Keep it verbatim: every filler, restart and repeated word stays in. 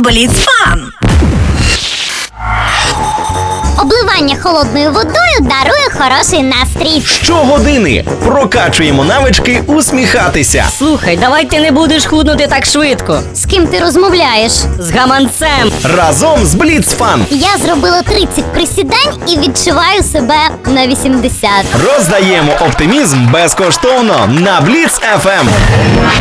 Бліц-фан! Обливання холодною водою дарує хороший настрій. Щогодини прокачуємо навички усміхатися. Слухай, давай ти не будеш худнути так швидко. З ким ти розмовляєш? З гаманцем. Разом з Бліц-фан Я зробила тридцять присідань і відчуваю себе на вісімдесят. роздаємо оптимізм безкоштовно на Бліц еф ем.